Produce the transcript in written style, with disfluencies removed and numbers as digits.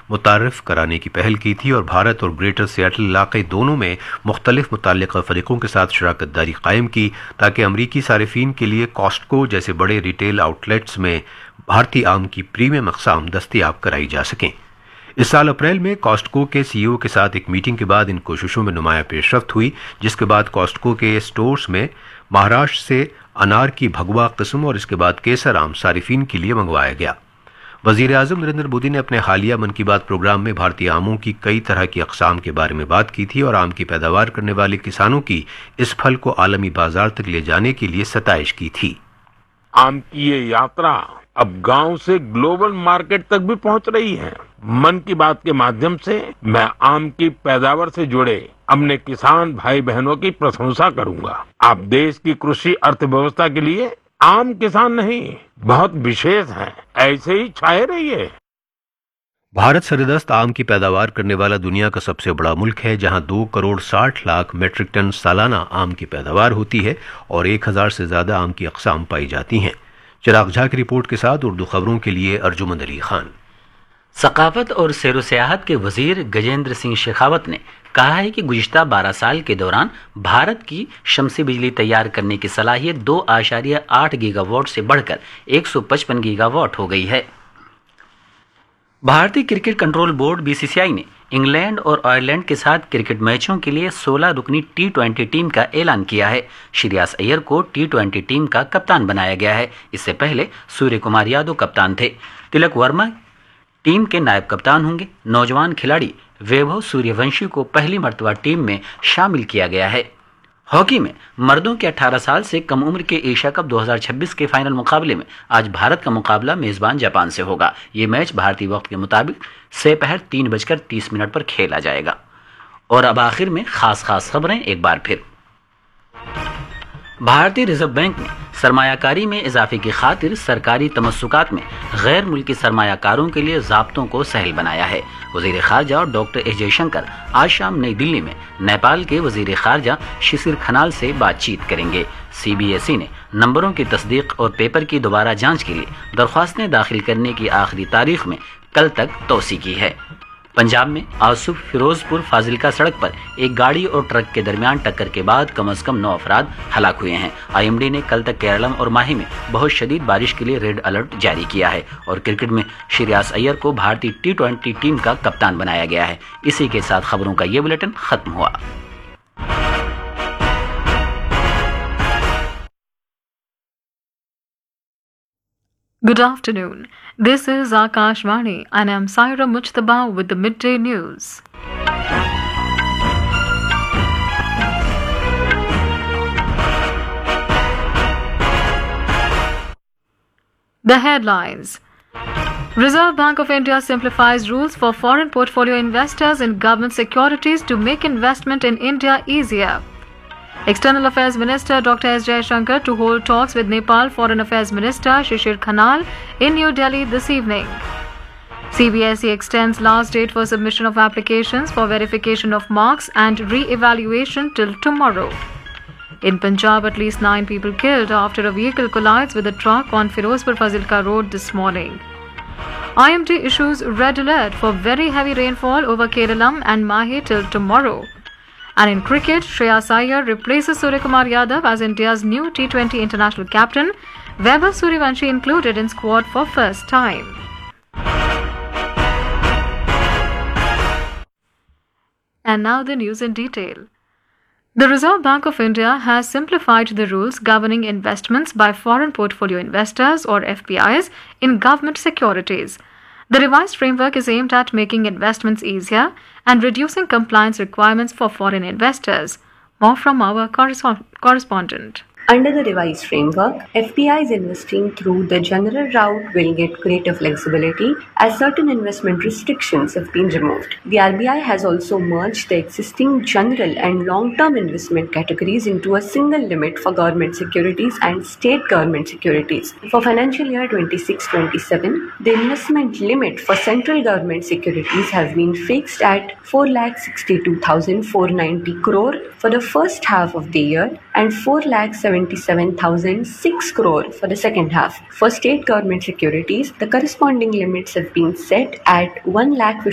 متعارف کرانے کی پہل کی تھی اور بھارت اور گریٹر سیاٹل علاقے دونوں میں مختلف متعلقہ فریقوں کے ساتھ شراکت داری قائم کی تاکہ امریکی صارفین کے لیے کاسٹکو جیسے بڑے ریٹیل آؤٹ لیٹس میں بھارتی آم کی پریمیم اقسام دستیاب کرائی جا سکیں۔ اس سال اپریل میں کاسٹکو کے سی ای او کے ساتھ ایک میٹنگ کے بعد ان کوششوں میں نمایاں پیش رفت ہوئی، جس کے بعد کاسٹکو کے سٹورز میں مہاراشٹر سے انار کی بھگوا قسم اور اس کے بعد کیسر آم صارفین کے لیے منگوایا گیا۔ وزیر اعظم نریندر مودی نے اپنے حالیہ من کی بات پروگرام میں بھارتی آموں کی کئی طرح کی اقسام کے بارے میں بات کی تھی اور آم کی پیداوار کرنے والے کسانوں کی اس پھل کو عالمی بازار تک لے جانے کے لیے ستائش کی تھی۔ آم کی یہ یاترا اب گاؤں سے گلوبل مارکیٹ تک بھی پہنچ رہی ہے۔ من کی بات کے مادھیم سے میں آم کی پیداوار سے جڑے اپنے کسان بھائی بہنوں کی پرشنسا کروں گا۔ آپ دیش کی کرشی ارتھ ویوستھا کے لیے عام کسان نہیں، بہت وشیش ہیں، ایسے ہی چھائے رہیے۔ بھارت سردست آم کی پیداوار کرنے والا دنیا کا سب سے بڑا ملک ہے، جہاں 2 کروڑ 60 لاکھ میٹرک ٹن سالانہ آم کی پیداوار ہوتی ہے اور 1000 سے زیادہ آم کی اقسام پائی جاتی ہیں۔ چراغ جھا کی رپورٹ کے ساتھ اردو خبروں کے لیے ارجمند علی خان۔ ثقافت اور سیر و سیاحت کے وزیر گجیندر سنگھ شیخاوت نے کہا ہے کہ گزشتہ 12 سال کے دوران بھارت کی شمسی بجلی تیار کرنے کی صلاحیت 2.8 گیگا واٹ سے بڑھ کر 155 گیگا واٹ ہو گئی ہے۔ بھارتی کرکٹ کنٹرول بورڈ BCCI نے انگلینڈ اور آئرلینڈ کے ساتھ کرکٹ میچوں کے لیے 16 رکنی T20 ٹیم کا اعلان کیا ہے۔ شریاس ایئر کو T20 ٹیم کا کپتان بنایا گیا ہے۔ اس سے پہلے سوریہ کمار یادو کپتان تھے۔ تلک ورما ٹیم کے نائب کپتان ہوں گے۔ نوجوان کھلاڑی ویبھو سوریہ ونشی کو پہلی مرتبہ ٹیم میں شامل کیا گیا ہے۔ ہاکی میں مردوں کے 18 سال سے کم عمر کے ایشیا کپ 2026 کے فائنل مقابلے میں آج بھارت کا مقابلہ میزبان جاپان سے ہوگا۔ یہ میچ بھارتی وقت کے مطابق سے پہر 3:30 پر کھیلا جائے گا۔ اور اب آخر میں خاص خبریں ایک بار پھر۔ بھارتی ریزرو بینک نے سرمایہ کاری میں اضافے کی خاطر سرکاری تمسکات میں غیر ملکی سرمایہ کاروں کے لیے ضابطوں کو سہل بنایا ہے۔ وزیر خارجہ اور ڈاکٹر ایس جے شنکر آج شام نئی دلی میں نیپال کے وزیر خارجہ ششر کھنال سے بات چیت کریں گے۔ CBSE نے نمبروں کی تصدیق اور پیپر کی دوبارہ جانچ کے لیے درخواستیں داخل کرنے کی آخری تاریخ میں کل تک توسیع کی ہے۔ پنجاب میں آج صبح فیروز پور فاضلکا سڑک پر ایک گاڑی اور ٹرک کے درمیان ٹکر کے بعد کم از کم 9 افراد ہلاک ہوئے ہیں۔ IMD نے کل تک کیرالم اور ماہی میں بہت شدید بارش کے لیے ریڈ الرٹ جاری کیا ہے۔ اور کرکٹ میں شریاس ایئر کو بھارتی T20 ٹیم کا کپتان بنایا گیا ہے۔ اسی کے ساتھ خبروں کا یہ بلیٹن ختم ہوا۔ Good afternoon. This is Akashvani and I'm Saira Mujtaba with the midday news. The headlines. Reserve Bank of India simplifies rules for foreign portfolio investors in government securities to make investment in India easier. External Affairs Minister Dr. S. Jaishankar to hold talks with Nepal Foreign Affairs Minister Shishir Khanal in New Delhi this evening. CBSE extends last date for submission of applications for verification of marks and re-evaluation till tomorrow. In Punjab, at least 9 people killed after a vehicle collides with a truck on Firozpur Fazilka Road this morning. IMD issues red alert for very heavy rainfall over Keralam and Mahe till tomorrow. And in cricket, Shreyas Iyer replaces Surya Kumar Yadav as India's new T20 international captain. Vaibhav Suryavanshi included in squad for first time. And now the news in detail. The Reserve Bank of India has simplified the rules governing investments by foreign portfolio investors or FPIs in government securities. The revised framework is aimed at making investments easier and reducing compliance requirements for foreign investors. More from our correspondent. Under the revised framework, FPIs investing through the general route will get greater flexibility as certain investment restrictions have been removed. The RBI has also merged the existing general and long-term investment categories into a single limit for government securities and state government securities. For financial year 26-27, the investment limit for central government securities has been fixed at 4,62,490 crore for the first half of the year and 4,77,006 crore for the second half. For state government securities, the corresponding limits have been set at 1,50,000